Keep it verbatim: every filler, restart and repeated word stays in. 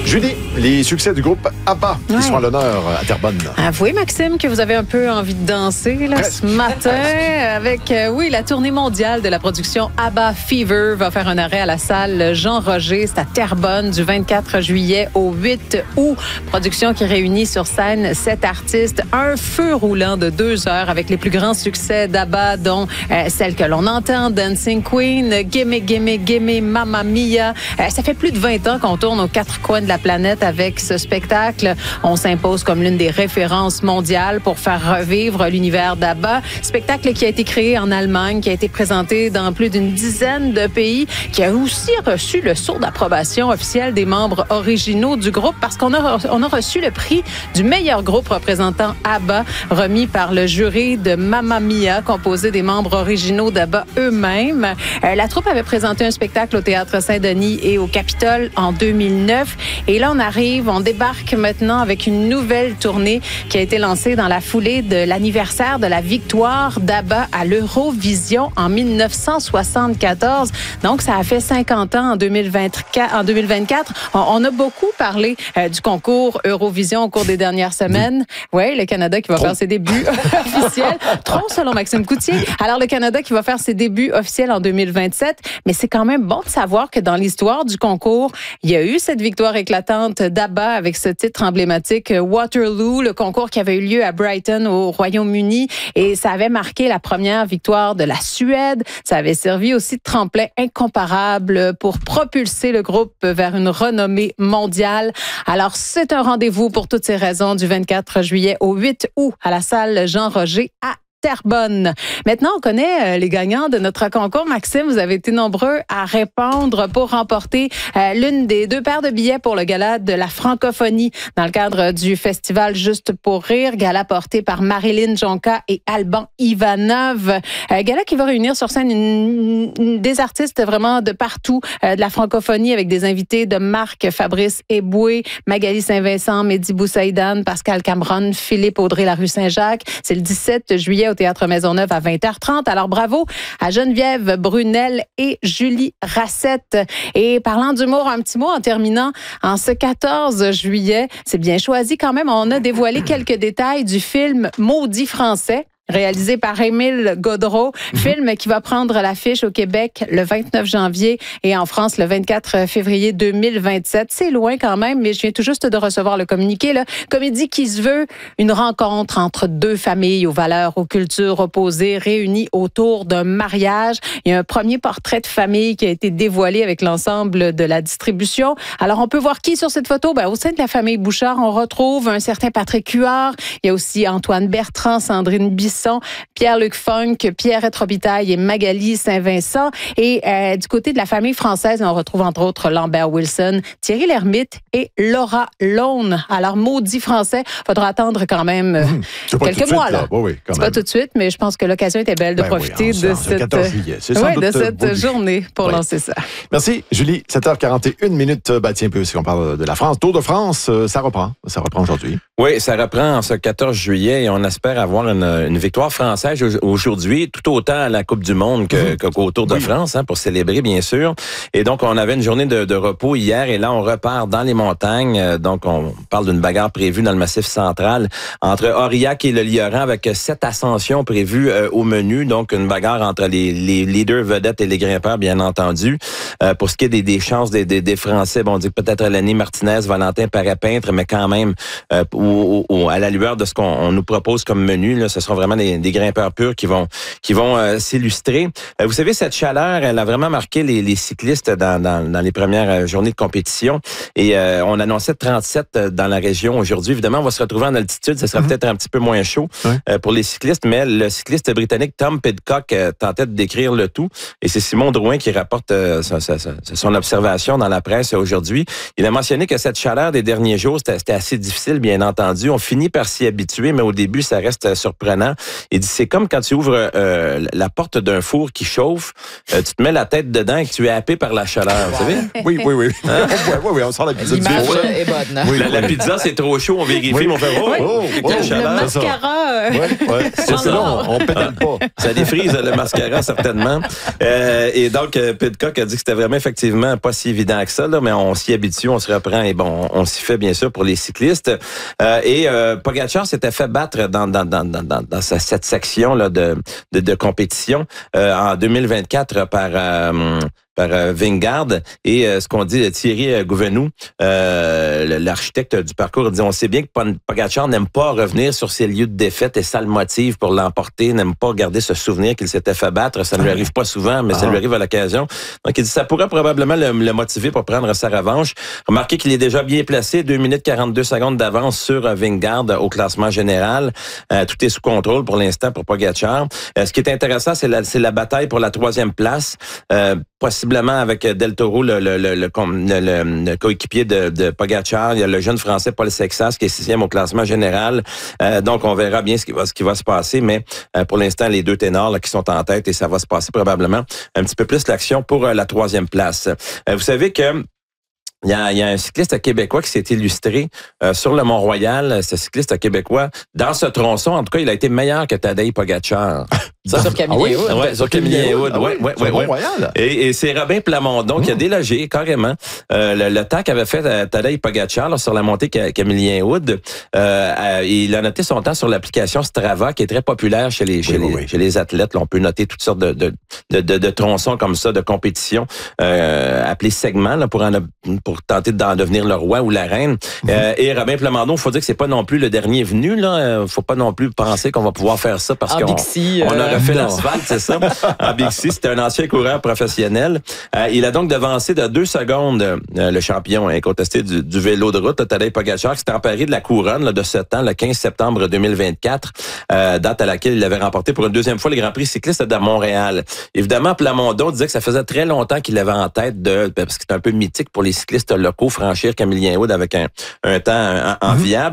Julie, les succès du groupe ABBA qui ouais. seront à l'honneur à Terrebonne. Avouez, Maxime, que vous avez un peu envie de danser là, ce matin avec, euh, oui, la tournée mondiale de la production ABBA Fever va faire un arrêt à la salle Jean-Roger. C'est à Terrebonne du vingt-quatre juillet au huit août. Production qui réunit sur scène sept artistes. Un feu roulant de deux heures avec les plus grands succès d'ABBA, dont euh, celle que l'on entend, Dancing Queen, Gimme, Gimme, Gimme, Mamma Mia. Euh, ça fait plus de vingt ans qu'on tourne aux quatre coins de la planète avec ce spectacle. On s'impose comme l'une des références mondiales pour faire revivre l'univers d'ABBA. Spectacle qui a été créé en Allemagne, qui a été présenté dans plus d'une dizaine de pays, qui a aussi reçu le sceau d'approbation officiel des membres originaux du groupe parce qu'on a, on a reçu le prix du meilleur groupe représentant ABBA, remis par le jury de Mamma Mia, composé des membres originaux d'ABBA eux-mêmes. Euh, la troupe avait présenté un spectacle au Théâtre Saint-Denis et au Capitole en deux mille neuf. Et là, on arrive, on débarque maintenant avec une nouvelle tournée qui a été lancée dans la foulée de l'anniversaire de la victoire d'ABBA à l'Eurovision en mille neuf cent soixante-quatorze. Donc, ça a fait cinquante ans en deux mille vingt-quatre. En deux mille vingt-quatre, on, on a beaucoup parlé euh, du concours Eurovision au cours des dernières semaines. Oui, le Canada qui va Trop. faire ses débuts officiels. Trop, selon Maxime Coutier. Alors, le Canada qui va faire ses débuts officiels en deux mille vingt-sept. Mais c'est quand même bon de savoir que dans l'histoire du concours, il y a eu cette victoire éclatante d'ABBA avec ce titre emblématique Waterloo, le concours qui avait eu lieu à Brighton au Royaume-Uni, et ça avait marqué la première victoire de la Suède. Ça avait servi aussi de tremplin incomparable pour propulser le groupe vers une renommée mondiale. Alors, c'est un rendez-vous pour toutes ces raisons du vingt-quatre juillet au huit août à la salle Jean-Roger à Terrebonne. Maintenant, on connaît euh, les gagnants de notre concours. Maxime, vous avez été nombreux à répondre pour remporter euh, l'une des deux paires de billets pour le gala de la francophonie dans le cadre du festival Juste pour rire, gala porté par Marilyn Jonca et Alban Ivanov. Euh, gala qui va réunir sur scène une, une, des artistes vraiment de partout euh, de la francophonie avec des invités de Marc Fabrice Eboué, Magali Saint-Vincent, Mehdi Boussaïdan, Pascal Cameron, Philippe Audrey-Larue Saint-Jacques. C'est le dix-sept juillet au Théâtre Maisonneuve à vingt heures trente. Alors, bravo à Geneviève Brunel et Julie Rassette. Et parlant d'humour, un petit mot en terminant. En ce quatorze juillet, c'est bien choisi quand même, on a dévoilé quelques détails du film Maudit français, réalisé par Émile Gaudreau, mmh. film qui va prendre l'affiche au Québec le vingt-neuf janvier et en France le vingt-quatre février deux mille vingt-sept. C'est loin quand même, mais je viens tout juste de recevoir le communiqué. Là. Comédie qui se veut une rencontre entre deux familles aux valeurs, aux cultures opposées, réunies autour d'un mariage. Il y a un premier portrait de famille qui a été dévoilé avec l'ensemble de la distribution. Alors, on peut voir qui sur cette photo? Ben, au sein de la famille Bouchard, on retrouve un certain Patrick Huard. Il y a aussi Antoine Bertrand, Sandrine Bisson, Pierre-Luc Funk, Pierrette Robitaille et Magali Saint-Vincent. Et euh, du côté de la famille française, on retrouve entre autres Lambert Wilson, Thierry Lhermitte et Laura Lone. Alors, Maudit français, faudra attendre quand même euh, mmh, quelques mois. Suite, là. là. Oui, oui, c'est pas tout de suite, mais je pense que l'occasion était belle de ben profiter oui, de, en, cette, quatorze juillet. C'est sans ouais, doute de cette journée pour oui. lancer ça. Merci, Julie. sept heures quarante et une minutes. Ben, tiens, si on parle de la France, Tour de France, ça reprend. Ça reprend aujourd'hui. Oui, ça reprend en ce quatorze juillet et on espère avoir une, une victoire française aujourd'hui, tout autant à la Coupe du Monde que, mmh. qu'au Tour de oui. France, hein, pour célébrer, bien sûr. Et donc, on avait une journée de, de repos hier et là, on repart dans les montagnes. Donc, on parle d'une bagarre prévue dans le Massif central entre Aurillac et le Lioran avec sept ascensions prévues euh, au menu. Donc, une bagarre entre les, les leaders vedettes et les grimpeurs, bien entendu. Euh, pour ce qui est des, des chances des, des, des Français, bon, on dit peut-être Lenny Martinez, Valentin Parapintre, mais quand même, euh, au, au, à la lueur de ce qu'on on nous propose comme menu, là, ce seront vraiment des, des grimpeurs purs qui vont qui vont euh, s'illustrer. Euh, vous savez, cette chaleur, elle a vraiment marqué les, les cyclistes dans, dans, dans les premières journées de compétition. Et euh, on annonçait trente-sept dans la région aujourd'hui. Évidemment, on va se retrouver en altitude. Ça sera mm-hmm. peut-être un petit peu moins chaud ouais. euh, pour les cyclistes, mais le cycliste britannique Tom Pidcock euh, tentait de décrire le tout. Et c'est Simon Drouin qui rapporte euh, son, son, son observation dans la presse aujourd'hui. Il a mentionné que cette chaleur des derniers jours, c'était, c'était assez difficile, bien entendu. On finit par s'y habituer, mais au début, ça reste surprenant. Il dit, c'est comme quand tu ouvres euh, la porte d'un four qui chauffe, euh, tu te mets la tête dedans et que tu es happé par la chaleur, vous savez? Oui, oui, oui. Hein? oui, oui, oui, on sort la pizza du four. est bonne. Oui, la, oui. la pizza, c'est trop chaud, on vérifie, Oui. mais on fait, oh, Oh, oh, quelle oh, chaleur. Le mascara. Euh... Ouais, ouais. C'est ça, on, on pédale pas. Ça défrise le mascara, certainement. Euh, et donc, euh, Pidcock a dit que c'était vraiment effectivement pas si évident que ça, là, mais on s'y habitue, on se reprend et bon, on, on s'y fait bien sûr pour les cyclistes. Euh, et euh, Pogačar s'était fait battre dans, dans, dans, dans, dans, dans cette section là, de, de, de compétition euh, en deux mille vingt-quatre par... Euh, par euh, Vingegaard et euh, ce qu'on dit Thierry euh, Gouvenou, euh, l'architecte du parcours, dit on sait bien que Pogačar n'aime pas revenir sur ses lieux de défaite et ça le motive pour l'emporter, n'aime pas garder ce souvenir qu'il s'était fait battre, ça ne lui arrive pas souvent, mais ah. ça lui arrive à l'occasion. Donc il dit ça pourrait probablement le, le motiver pour prendre sa revanche. Remarquez qu'il est déjà bien placé, deux minutes quarante-deux secondes d'avance sur euh, Vingegaard au classement général. Euh, tout est sous contrôle pour l'instant pour Pogačar. Euh, ce qui est intéressant, c'est la, c'est la bataille pour la troisième place. Euh, possiblement avec Del Toro, le, le, le, le, le, le coéquipier de, de Pogačar. Il y a le jeune Français Paul Sexas qui est sixième au classement général. Euh, donc, on verra bien ce qui va, ce qui va se passer. Mais euh, pour l'instant, les deux ténors là, qui sont en tête et ça va se passer probablement un petit peu plus l'action pour euh, la troisième place. Euh, vous savez que Il y, a, il y a un cycliste québécois qui s'est illustré euh, sur le Mont-Royal. Ce cycliste québécois, dans ce tronçon, en tout cas, il a été meilleur que Tadej Pogačar. Ça, sur Camille ah oui? Wood. Ouais, sur Camille Wood. Ah oui? Ouais, ouais, sur ouais, le Mont-Royal. Et, et c'est Robin Plamondon mmh. qui a délogé carrément euh, le, le temps qu'avait fait euh, Tadej Pogačar là, sur la montée Camillien Wood. Euh, euh, il a noté son temps sur l'application Strava, qui est très populaire chez les chez, oui, les, oui. chez les athlètes. Là, on peut noter toutes sortes de de, de, de, de tronçons comme ça, de compétitions, euh, appelés segments, là, pour en, pour tenter d'en devenir le roi ou la reine. Mmh. Euh, et Robin Plamondon, il faut dire que c'est pas non plus le dernier venu. Là, faut pas non plus penser qu'on va pouvoir faire ça parce en qu'on Bixi, on euh, aurait fait l'asphalte. C'est ça. En Bixi, c'était un ancien coureur professionnel. Euh, il a donc devancé de deux secondes euh, le champion incontesté du, du vélo de route, Tadej Pogačar, qui s'est emparé de la couronne là, de ce temps, le quinze septembre deux mille vingt-quatre, euh, date à laquelle il avait remporté pour une deuxième fois le Grand Prix cycliste de Montréal. Évidemment, Plamondon disait que ça faisait très longtemps qu'il avait en tête de, parce que c'est un peu mythique pour les cyclistes locaux, franchir Camillien Wood avec un, un temps enviable.